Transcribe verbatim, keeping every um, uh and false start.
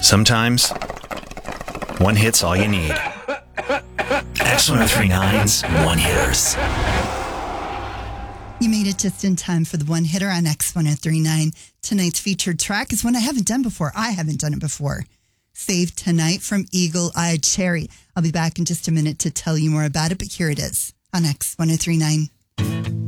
Sometimes, one hit's all you need. X ten thirty-nine's One Hitters. You made it just in time for the one hitter on X ten thirty-nine. Tonight's featured track is one I haven't done before. I haven't done it before. Save Tonight from Eagle Eye Cherry. I'll be back in just a minute to tell you more about it, but here it is on X ten thirty-nine.